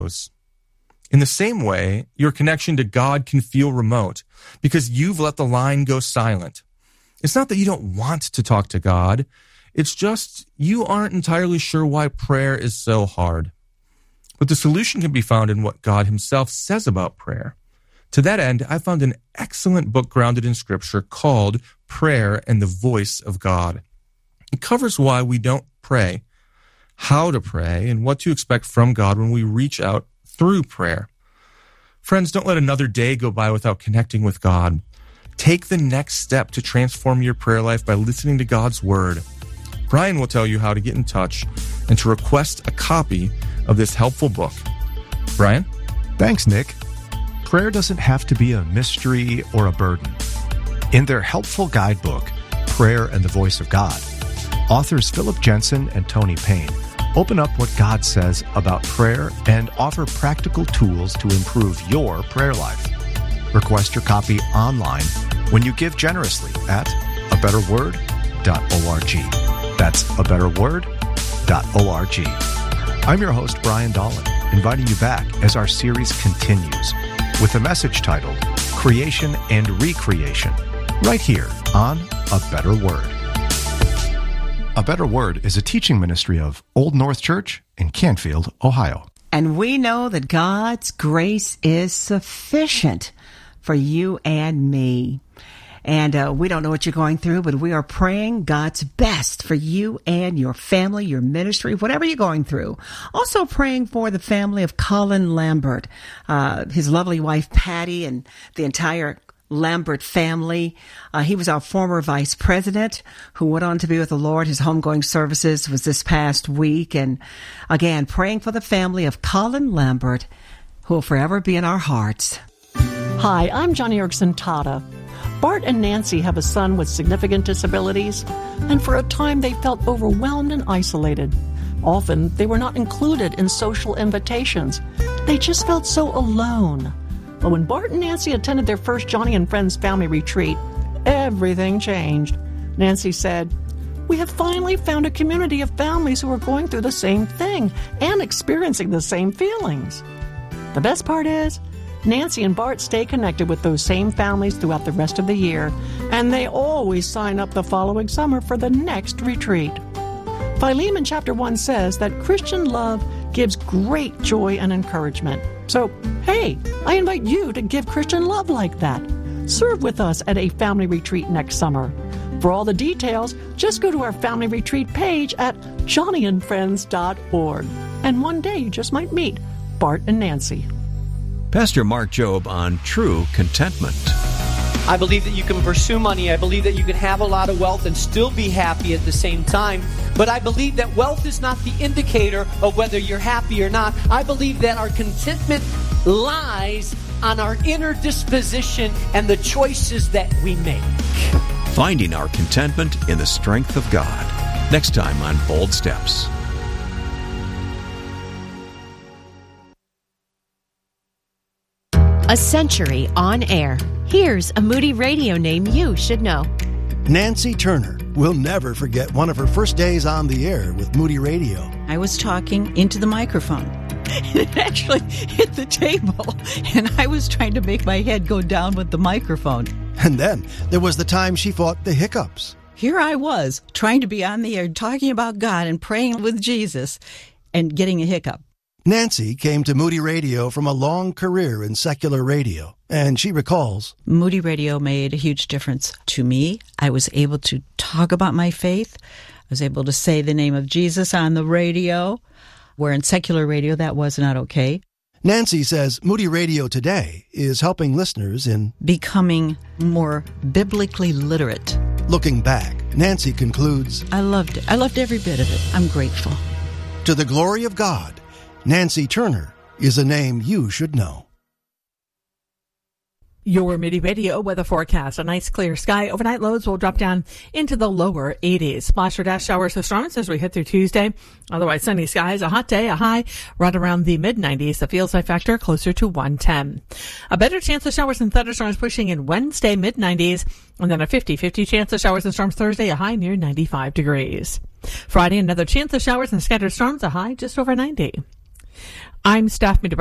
In the same way, your connection to God can feel remote because you've let the line go silent. It's not that you don't want to talk to God. It's just you aren't entirely sure why prayer is so hard. But the solution can be found in what God himself says about prayer. To that end, I found an excellent book grounded in Scripture called Prayer and the Voice of God. It covers why we don't pray, how to pray, and what to expect from God when we reach out through prayer. Friends, don't let another day go by without connecting with God. Take the next step to transform your prayer life by listening to God's Word. Brian will tell you how to get in touch and to request a copy of this helpful book. Brian? Thanks, Nick. Prayer doesn't have to be a mystery or a burden. In their helpful guidebook, Prayer and the Voice of God, authors Philip Jensen and Tony Payne open up what God says about prayer and offer practical tools to improve your prayer life. Request your copy online when you give generously at abetterword.org. That's abetterword.org. I'm your host, Brian Dolan, inviting you back as our series continues with a message titled Creation and Recreation, right here on A Better Word. A Better Word is a teaching ministry of Old North Church in Canfield, Ohio. And we know that God's grace is sufficient for you and me. And we don't know what you're going through, but we are praying God's best for you and your family, your ministry, whatever you're going through. Also praying for the family of Colin Lambert, his lovely wife Patty, and the entire Lambert family. He was our former vice president who went on to be with the Lord. His homegoing services was this past week. And again, praying for the family of Colin Lambert, who will forever be in our hearts. Hi, I'm Johnny Erickson Tata. Bart and Nancy have a son with significant disabilities, and for a time they felt overwhelmed and isolated. Often they were not included in social invitations. They just felt so alone. But when Bart and Nancy attended their first Johnny and Friends family retreat, everything changed. Nancy said, "We have finally found a community of families who are going through the same thing and experiencing the same feelings." The best part is, Nancy and Bart stay connected with those same families throughout the rest of the year, and they always sign up the following summer for the next retreat. Philemon chapter 1 says that Christian love gives great joy and encouragement. So, hey, I invite you to give Christian love like that. Serve with us at a family retreat next summer. For all the details, just go to our family retreat page at johnnyandfriends.org. And one day you just might meet Bart and Nancy. Pastor Mark Jobe on true contentment. I believe that you can pursue money. I believe that you can have a lot of wealth and still be happy at the same time. But I believe that wealth is not the indicator of whether you're happy or not. I believe that our contentment lies on our inner disposition and the choices that we make. Finding our contentment in the strength of God. Next time on Bold Steps. A century on air. Here's a Moody Radio name you should know. Nancy Turner will never forget one of her first days on the air with Moody Radio. I was talking into the microphone. It actually hit the table, and I was trying to make my head go down with the microphone. And then there was the time she fought the hiccups. Here I was, trying to be on the air, talking about God and praying with Jesus, and getting a hiccup. Nancy came to Moody Radio from a long career in secular radio, and she recalls, Moody Radio made a huge difference to me. I was able to talk about my faith. I was able to say the name of Jesus on the radio, where in secular radio that was not okay. Nancy says Moody Radio today is helping listeners in becoming more biblically literate. Looking back, Nancy concludes, I loved it. I loved every bit of it. I'm grateful. To the glory of God, Nancy Turner is a name you should know. Your Moody Radio weather forecast. A nice clear sky. Overnight lows will drop down into the lower 80s. Splash or dash showers of storms as we head through Tuesday. Otherwise sunny skies. A hot day. A high right around the mid-90s. The feels like factor closer to 110. A better chance of showers and thunderstorms pushing in Wednesday mid-90s. And then a 50-50 chance of showers and storms Thursday. A high near 95 degrees. Friday another chance of showers and scattered storms. A high just over 90. I'm staff meter